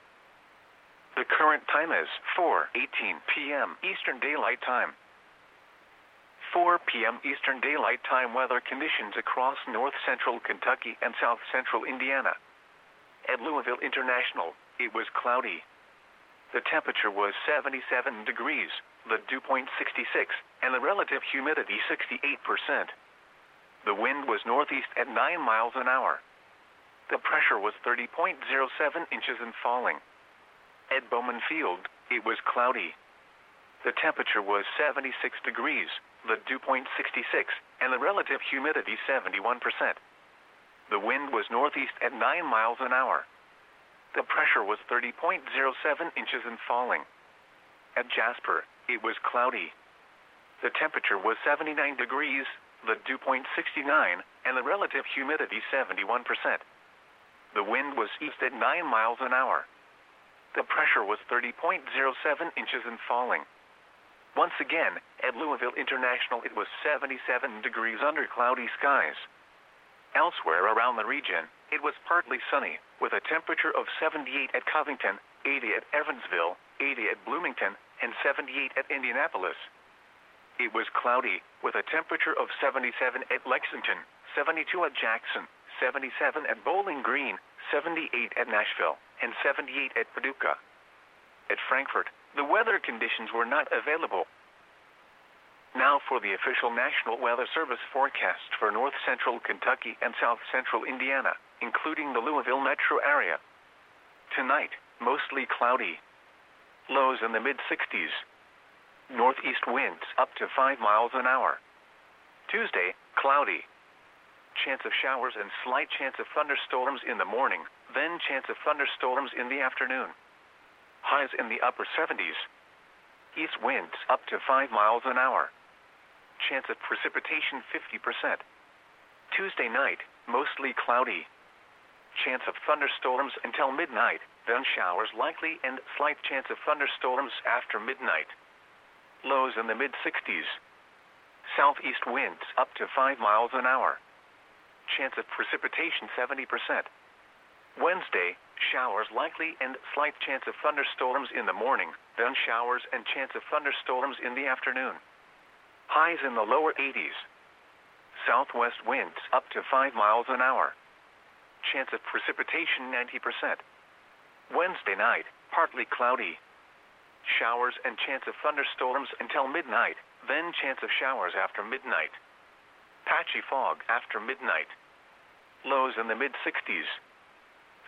S1: The current time is four eighteen p m Eastern Daylight Time. four p m Eastern Daylight Time weather conditions across north-central Kentucky and south-central Indiana. At Louisville International, it was cloudy. The temperature was seventy-seven degrees, the dew point sixty-six, and the relative humidity sixty-eight percent. The wind was northeast at nine miles an hour. The pressure was thirty point zero seven inches and falling. At Bowman Field, it was cloudy. The temperature was seventy-six degrees, the dew point sixty-six, and the relative humidity seventy-one percent. The wind was northeast at nine miles an hour. The pressure was thirty point zero seven inches and falling. At Jasper, it was cloudy. The temperature was seventy-nine degrees, the dew point sixty-nine, and the relative humidity seventy-one percent. The wind was east at nine miles an hour. The pressure was thirty point zero seven inches and falling. Once again, at Louisville International it was seventy-seven degrees under cloudy skies. Elsewhere around the region, it was partly sunny, with a temperature of seventy-eight at Covington, eighty at Evansville, eighty at Bloomington, and seventy-eight at Indianapolis. It was cloudy, with a temperature of seventy-seven at Lexington, seventy-two at Jackson, seventy-seven at Bowling Green, seventy-eight at Nashville, and seventy-eight at Paducah. At Frankfort, the weather conditions were not available. Now for the official National Weather Service forecast for north-central Kentucky and south-central Indiana, including the Louisville metro area. Tonight, mostly cloudy. Lows in the mid sixties. Northeast winds up to five miles an hour. Tuesday, cloudy. Chance of showers and slight chance of thunderstorms in the morning, then chance of thunderstorms in the afternoon. Highs in the upper seventies. East winds up to five miles an hour. Chance of precipitation fifty percent. Tuesday night, mostly cloudy. Chance of thunderstorms until midnight, then showers likely and slight chance of thunderstorms after midnight. Lows in the mid sixties. Southeast winds up to five miles an hour. Chance of precipitation seventy percent. Wednesday, showers likely and slight chance of thunderstorms in the morning, then showers and chance of thunderstorms in the afternoon. Highs in the lower eighties. Southwest winds up to five miles an hour. Chance of precipitation ninety percent. Wednesday night, partly cloudy. Showers and chance of thunderstorms until midnight, then chance of showers after midnight. Patchy fog after midnight. Lows in the mid sixties.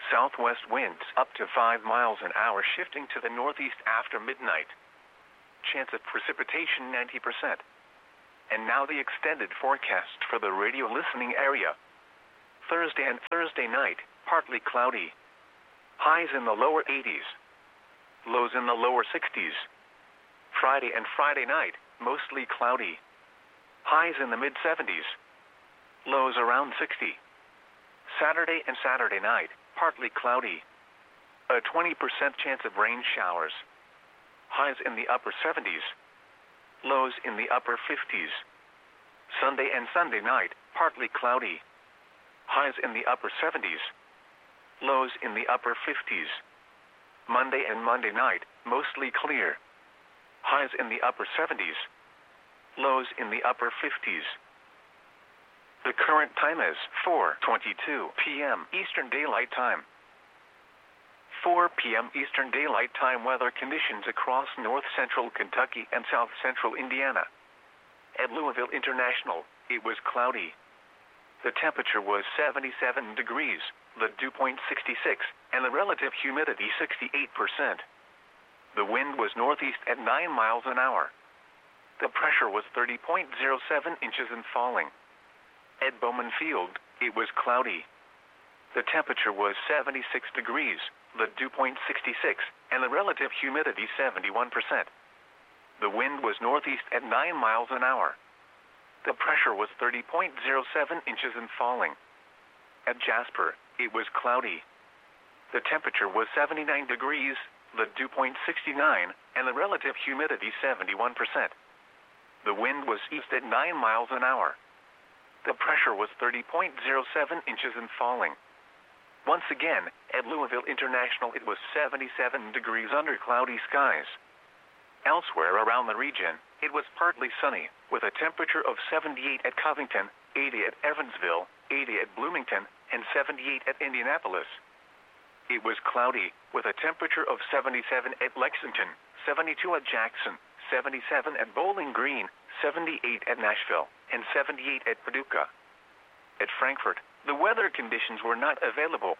S1: Southwest winds up to five miles an hour shifting to the northeast after midnight. Chance of precipitation ninety percent. And now the extended forecast for the radio listening area. Thursday and Thursday night, partly cloudy. Highs in the lower eighties. Lows in the lower sixties. Friday and Friday night, mostly cloudy. Highs in the mid seventies. Lows around sixty. Saturday and Saturday night, partly cloudy. A twenty percent chance of rain showers. Highs in the upper seventies. Lows in the upper fifties. Sunday and Sunday night, partly cloudy. Highs in the upper seventies. Lows in the upper fifties. Monday and Monday night, mostly clear. Highs in the upper seventies. Lows in the upper fifties. The current time is four twenty-two p m Eastern Daylight Time. four p m Eastern Daylight Time weather conditions across north central Kentucky and south central Indiana. At Louisville International, it was cloudy. The temperature was seventy-seven degrees, the dew point sixty-six, and the relative humidity sixty-eight percent. The wind was northeast at nine miles an hour. The pressure was thirty point zero seven inches and falling. At Bowman Field, it was cloudy. The temperature was seventy-six degrees, the dew point sixty-six, and the relative humidity seventy-one percent. The wind was northeast at nine miles an hour. The pressure was thirty point zero seven inches and falling. At Jasper, it was cloudy. The temperature was seventy-nine degrees, the dew point sixty-nine, and the relative humidity seventy-one percent. The wind was east at nine miles an hour. The pressure was thirty point zero seven inches and falling. Once again, at Louisville International it was seventy-seven degrees under cloudy skies. Elsewhere around the region, it was partly sunny, with a temperature of seventy-eight at Covington, eighty at Evansville, eighty at Bloomington, and seventy-eight at Indianapolis. It was cloudy, with a temperature of seventy-seven at Lexington, seventy-two at Jackson, seventy-seven at Bowling Green, seventy-eight at Nashville, and seventy-eight at Paducah. At Frankfort, the weather conditions were not available.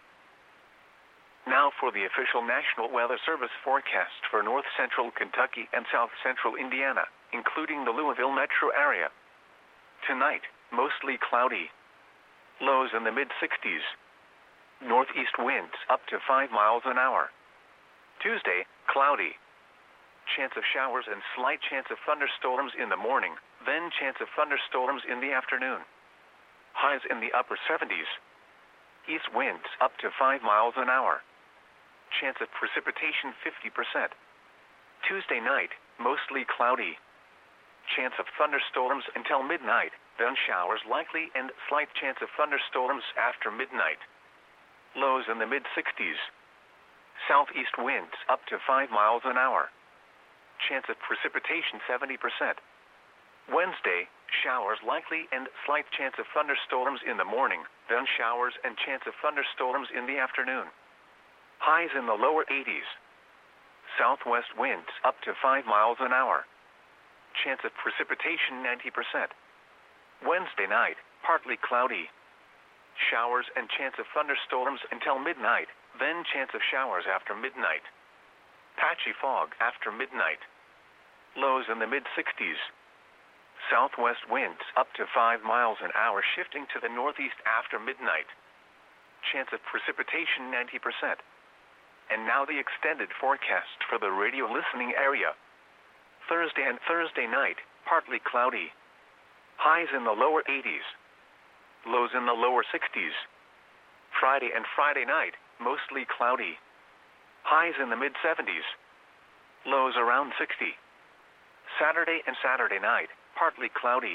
S1: Now for the official National Weather Service forecast for north central Kentucky and south central Indiana, including the Louisville metro area. Tonight, mostly cloudy. Lows in the mid sixties. Northeast winds up to five miles an hour. Tuesday, cloudy. Chance of showers and slight chance of thunderstorms in the morning, then chance of thunderstorms in the afternoon. Highs in the upper seventies. East winds up to five miles an hour. Chance of precipitation fifty percent. Tuesday night, mostly cloudy. Chance of thunderstorms until midnight, then showers likely and slight chance of thunderstorms after midnight. Lows in the mid sixties. Southeast winds up to five miles an hour. Chance of precipitation seventy percent. Wednesday, showers likely and slight chance of thunderstorms in the morning, then showers and chance of thunderstorms in the afternoon. Highs in the lower eighties. Southwest winds up to five miles an hour. Chance of precipitation ninety percent. Wednesday night, partly cloudy. Showers and chance of thunderstorms until midnight, then chance of showers after midnight. Patchy fog after midnight. Lows in the mid sixties. Southwest winds up to five miles an hour shifting to the northeast after midnight. Chance of precipitation ninety percent. And now the extended forecast for the radio listening area. Thursday and Thursday night, partly cloudy. Highs in the lower eighties. Lows in the lower sixties. Friday and Friday night, mostly cloudy. Highs in the mid seventies. Lows around sixty. Saturday and Saturday night, partly cloudy.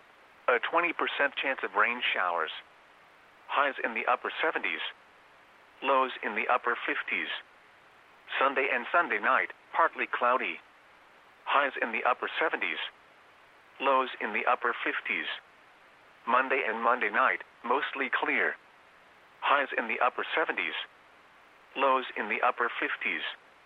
S1: A twenty percent chance of rain showers. Highs in the upper seventies. Lows in the upper fifties. Sunday and Sunday night, partly cloudy. Highs in the upper seventies. Lows in the upper fifties. Monday and Monday night, mostly clear. Highs in the upper seventies. Lows in the upper fifties.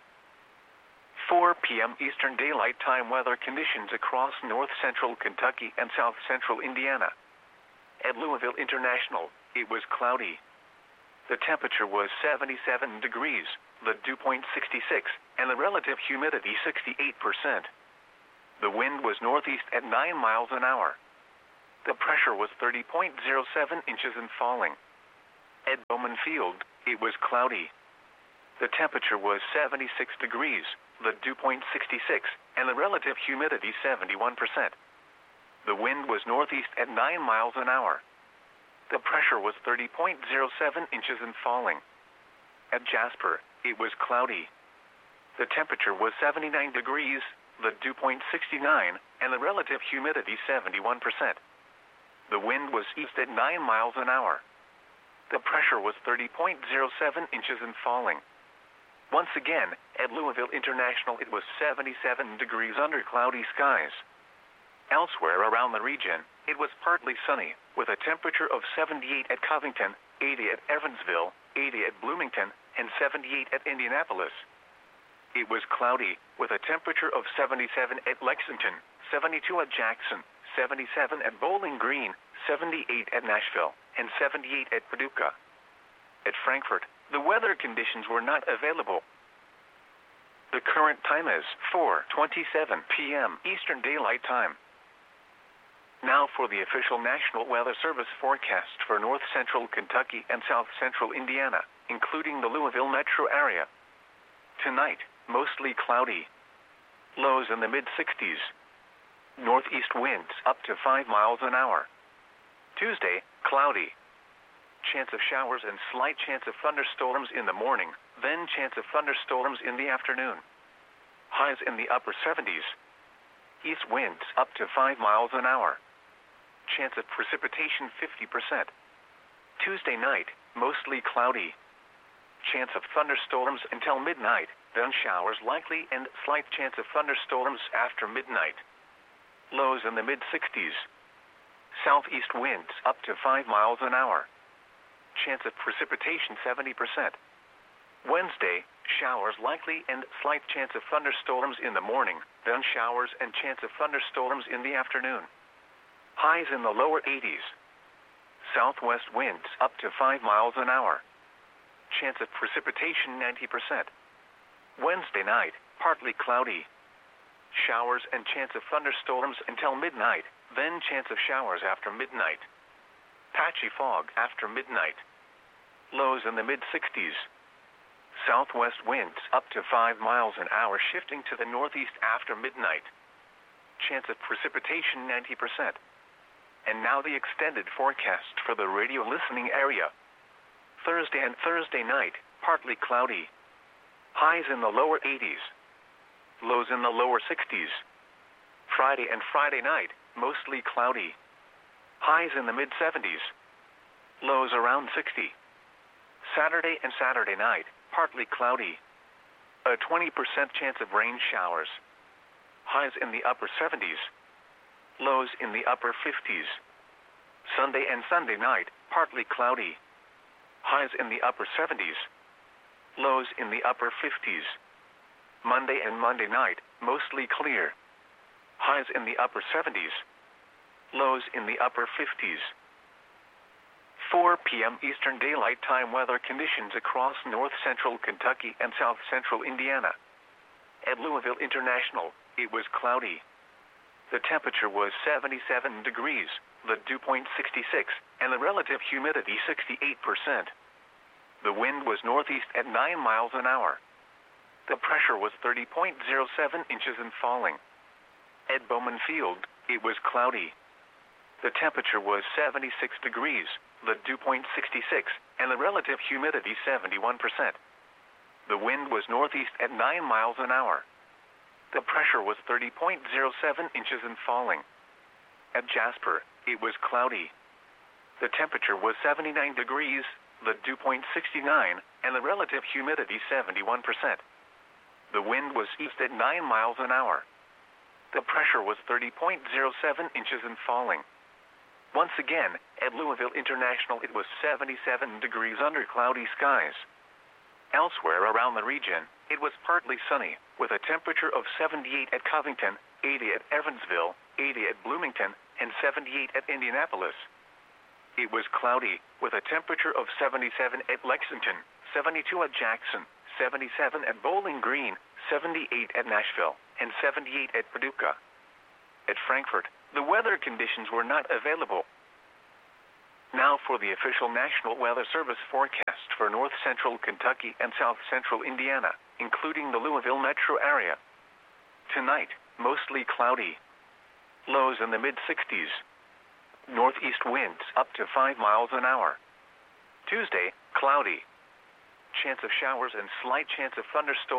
S1: four p m Eastern Daylight Time weather conditions across north central Kentucky and south central Indiana. At Louisville International, it was cloudy. The temperature was seventy-seven degrees, the dew point sixty-six, and the relative humidity sixty-eight percent. The wind was northeast at nine miles an hour. The pressure was thirty point zero seven inches and falling. At Bowman Field, it was cloudy. The temperature was seventy-six degrees, the dew point sixty-six, and the relative humidity seventy-one percent. The wind was northeast at nine miles an hour. The pressure was thirty point zero seven inches and falling. At Jasper, it was cloudy. The temperature was seventy-nine degrees, the dew point sixty-nine, and the relative humidity seventy-one percent. The wind was east at nine miles an hour. The pressure was thirty point zero seven inches and falling. Once again, at Louisville International it was seventy-seven degrees under cloudy skies. Elsewhere around the region, it was partly sunny, with a temperature of seventy-eight at Covington, eighty at Evansville, eighty at Bloomington, and seventy-eight at Indianapolis. It was cloudy, with a temperature of seventy-seven at Lexington, seventy-two at Jackson, seventy-seven at Bowling Green, seventy-eight at Nashville, and seventy-eight at Paducah. At Frankfort, the weather conditions were not available. The current time is four twenty-seven p m Eastern Daylight Time. Now for the official National Weather Service forecast for north central Kentucky and south central Indiana, including the Louisville metro area. Tonight, mostly cloudy. Lows in the mid sixties. Northeast winds up to five miles an hour. Tuesday, cloudy. Chance of showers and slight chance of thunderstorms in the morning, then chance of thunderstorms in the afternoon. Highs in the upper seventies. East winds up to five miles an hour. Chance of precipitation fifty percent. Tuesday night, mostly cloudy. Chance of thunderstorms until midnight, then showers likely and slight chance of thunderstorms after midnight. Lows in the mid sixties. Southeast winds up to five miles an hour. Chance of precipitation seventy percent. Wednesday, showers likely and slight chance of thunderstorms in the morning, then showers and chance of thunderstorms in the afternoon. Highs in the lower eighties. Southwest winds up to five miles an hour. Chance of precipitation ninety percent. Wednesday night, partly cloudy. Showers and chance of thunderstorms until midnight, then chance of showers after midnight. Patchy fog after midnight. Lows in the mid sixties. Southwest winds up to five miles an hour shifting to the northeast after midnight. Chance of precipitation ninety percent. And now the extended forecast for the radio listening area. Thursday and Thursday night, partly cloudy. Highs in the lower eighties. Lows in the lower sixties. Friday and Friday night, mostly cloudy. Highs in the mid seventies. Lows around sixty. Saturday and Saturday night, partly cloudy. A twenty percent chance of rain showers. Highs in the upper seventies. Lows in the upper fifties. Sunday and Sunday night, partly cloudy. Highs in the upper seventies. Lows in the upper fifties. Monday and Monday night, mostly clear. Highs in the upper seventies. Lows in the upper fifties. four p m Eastern Daylight Time weather conditions across north central Kentucky and south central Indiana. At Louisville International, it was cloudy. The temperature was seventy-seven degrees, the dew point sixty-six, and the relative humidity sixty-eight percent. The wind was northeast at nine miles an hour. The pressure was thirty point zero seven inches and falling. At Bowman Field, it was cloudy. The temperature was seventy-six degrees, the dew point sixty-six, and the relative humidity seventy-one percent. The wind was northeast at nine miles an hour. The pressure was thirty point zero seven inches and falling. At Jasper, it was cloudy. The temperature was seventy-nine degrees, the dew point sixty-nine, and the relative humidity seventy-one percent. The wind was east at nine miles an hour. The pressure was thirty point zero seven inches and falling. Once again, at Louisville International it was seventy-seven degrees under cloudy skies. Elsewhere around the region, it was partly sunny, with a temperature of seventy-eight at Covington, eighty at Evansville, eighty at Bloomington, and seventy-eight at Indianapolis. It was cloudy, with a temperature of seventy-seven at Lexington, seventy-two at Jackson, seventy-seven at Bowling Green, seventy-eight at Nashville, and seventy-eight at Paducah. At Frankfort, the weather conditions were not available. Now for the official National Weather Service forecast for north central Kentucky and south central Indiana, including the Louisville metro area. Tonight, mostly cloudy. Lows in the mid sixties. Northeast winds up to five miles an hour. Tuesday, cloudy. Chance of showers and slight chance of thunderstorms.